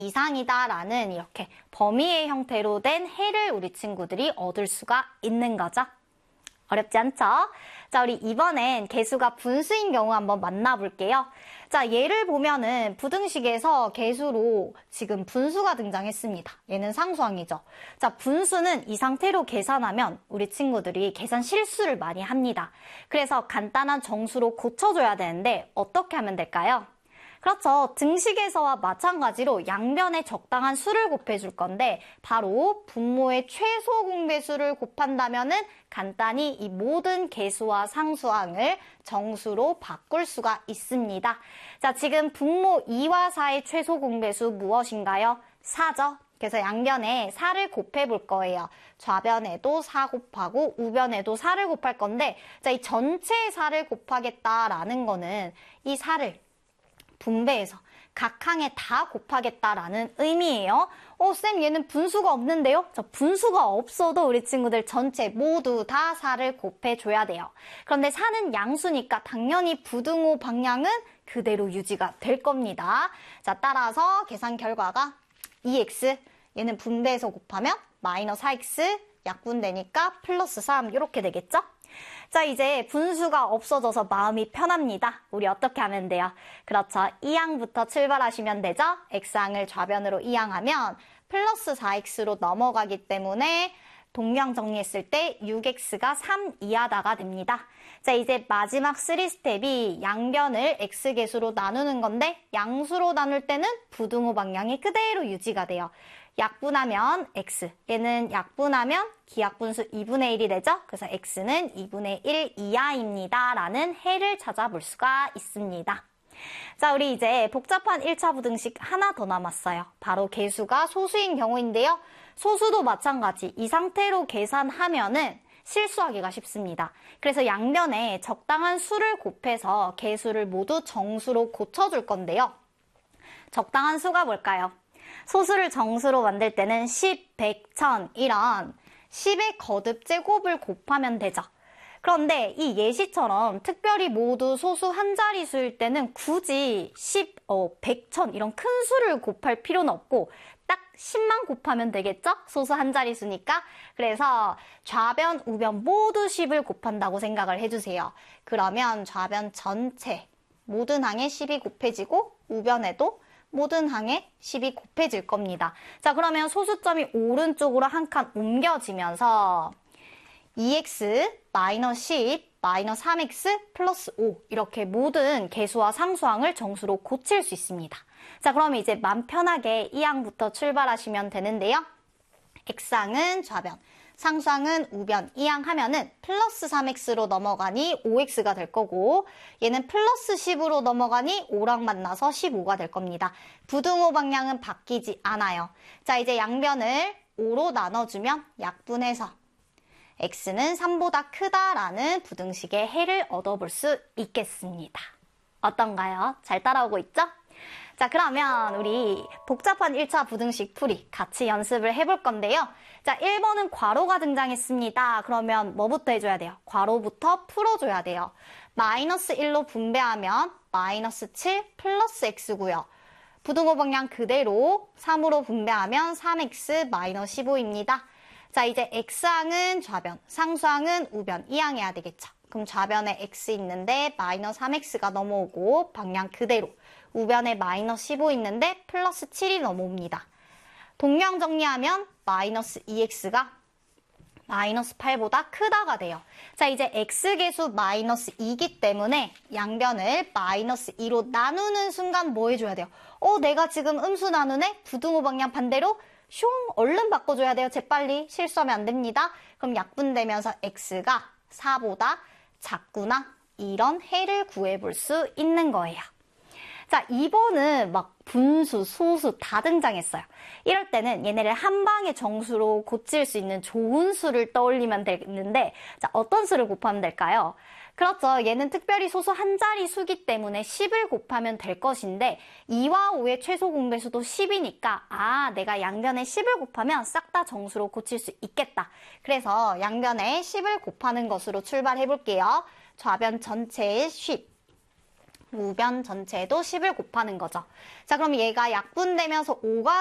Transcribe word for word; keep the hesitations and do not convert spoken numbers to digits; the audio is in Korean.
이상이다라는 이렇게 범위의 형태로 된 해를 우리 친구들이 얻을 수가 있는 거죠. 어렵지 않죠? 자, 우리 이번엔 개수가 분수인 경우 한번 만나볼게요. 자, 얘를 보면은 부등식에서 개수로 지금 분수가 등장했습니다. 얘는 상수항이죠. 자, 분수는 이 상태로 계산하면 우리 친구들이 계산 실수를 많이 합니다. 그래서 간단한 정수로 고쳐줘야 되는데 어떻게 하면 될까요? 그렇죠. 등식에서와 마찬가지로 양변에 적당한 수를 곱해줄 건데 바로 분모의 최소 공배수를 곱한다면은 간단히 이 모든 개수와 상수항을 정수로 바꿀 수가 있습니다. 자, 지금 분모 이와 사의 최소 공배수 무엇인가요? 사죠. 그래서 양변에 사를 곱해볼 거예요. 좌변에도 사 곱하고 우변에도 사를 곱할 건데 자, 이 전체의 사를 곱하겠다라는 거는 이 사를 분배해서 각 항에 다 곱하겠다라는 의미예요. 어, 쌤 얘는 분수가 없는데요? 저 분수가 없어도 우리 친구들 전체 모두 다 사를 곱해줘야 돼요. 그런데 사는 양수니까 당연히 부등호 방향은 그대로 유지가 될 겁니다. 자, 따라서 계산 결과가 이 엑스, 얘는 분배해서 곱하면 마이너스 사 엑스, 약분되니까 플러스 삼 이렇게 되겠죠? 자, 이제 분수가 없어져서 마음이 편합니다. 우리 어떻게 하면 돼요? 그렇죠. 이항부터 출발하시면 되죠? X항을 좌변으로 이항하면 플러스 사 엑스로 넘어가기 때문에 동량 정리했을 때 육 엑스가 삼 이하다가 됩니다. 자, 이제 마지막 삼 스텝이 양변을 X개수로 나누는 건데 양수로 나눌 때는 부등호 방향이 그대로 유지가 돼요. 약분하면 X, 얘는 약분하면 기약분수 이분의 일이 되죠? 그래서 X는 이분의 일 이하입니다. 라는 해를 찾아볼 수가 있습니다. 자, 우리 이제 복잡한 일 차 부등식 하나 더 남았어요. 바로 개수가 소수인 경우인데요. 소수도 마찬가지 이 상태로 계산하면은 실수하기가 쉽습니다. 그래서 양변에 적당한 수를 곱해서 개수를 모두 정수로 고쳐줄 건데요. 적당한 수가 뭘까요? 소수를 정수로 만들 때는 십, 백, 천 이런 십의 거듭 제곱을 곱하면 되죠. 그런데 이 예시처럼 특별히 모두 소수 한 자릿수일 때는 굳이 십, 어, 백, 천 이런 큰 수를 곱할 필요는 없고 딱 십만 곱하면 되겠죠? 소수 한 자릿수니까. 그래서 좌변, 우변 모두 십을 곱한다고 생각을 해주세요. 그러면 좌변 전체 모든 항에 십이 곱해지고 우변에도 모든 항에 십이 곱해질 겁니다. 자, 그러면 소수점이 오른쪽으로 한 칸 옮겨지면서 이 엑스 마이너스 십 마이너스 삼 엑스 플러스 오 이렇게 모든 개수와 상수항을 정수로 고칠 수 있습니다. 자, 그럼 이제 맘 편하게 이 항부터 출발하시면 되는데요. X항은 좌변, 상수항은 우변, 이항 하면은 플러스 삼 엑스로 넘어가니 오 엑스가 될 거고 얘는 플러스 십으로 넘어가니 오랑 만나서 십오가 될 겁니다. 부등호 방향은 바뀌지 않아요. 자, 이제 양변을 오로 나눠주면 약분해서 X는 삼보다 크다라는 부등식의 해를 얻어볼 수 있겠습니다. 어떤가요? 잘 따라오고 있죠? 자, 그러면 우리 복잡한 일 차 부등식 풀이 같이 연습을 해볼 건데요. 자, 일 번은 괄호가 등장했습니다. 그러면 뭐부터 해줘야 돼요? 괄호부터 풀어줘야 돼요. 마이너스 일로 분배하면 마이너스 칠 플러스 X고요. 부등호 방향 그대로 삼으로 분배하면 삼 엑스 마이너스 십오입니다. 자, 이제 X항은 좌변, 상수항은 우변, 이항해야 되겠죠. 그럼 좌변에 X 있는데 마이너스 삼 엑스가 넘어오고 방향 그대로. 우변에 마이너스 십오 있는데 플러스 칠이 넘어옵니다. 동량 정리하면 마이너스 이 엑스가 마이너스 팔보다 크다가 돼요. 자, 이제 X개수 마이너스 이기 때문에 양변을 마이너스 이로 나누는 순간 뭐 해줘야 돼요? 어, 내가 지금 음수 나누네? 부등호 방향 반대로 슝! 얼른 바꿔줘야 돼요. 재빨리. 실수하면 안 됩니다. 그럼 약분되면서 X가 사보다 작구나. 이런 해를 구해볼 수 있는 거예요. 자, 이 번은 막 분수, 소수 다 등장했어요. 이럴 때는 얘네를 한 방에 정수로 고칠 수 있는 좋은 수를 떠올리면 되는데 자, 어떤 수를 곱하면 될까요? 그렇죠. 얘는 특별히 소수 한 자리 수기 때문에 십을 곱하면 될 것인데 이와 오의 최소 공배수도 십이니까 아, 내가 양변에 십을 곱하면 싹 다 정수로 고칠 수 있겠다. 그래서 양변에 십을 곱하는 것으로 출발해 볼게요. 좌변 전체에 십 우변 전체도 십을 곱하는 거죠. 자, 그럼 얘가 약분되면서 오가